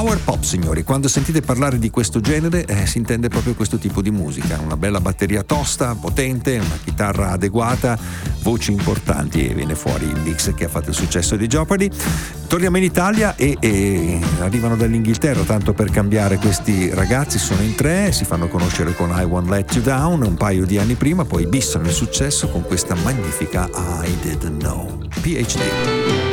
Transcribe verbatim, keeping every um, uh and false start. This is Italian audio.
Power pop, signori. Quando sentite parlare di questo genere eh, si intende proprio questo tipo di musica, una bella batteria tosta, potente, una chitarra adeguata, voci importanti, e viene fuori il mix che ha fatto il successo di Jeopardy. Torniamo in Italia e, e arrivano dall'Inghilterra, tanto per cambiare. Questi ragazzi sono in tre, si fanno conoscere con I Won't Let You Down un paio di anni prima, poi bissano il successo con questa magnifica I Didn't Know. P H D.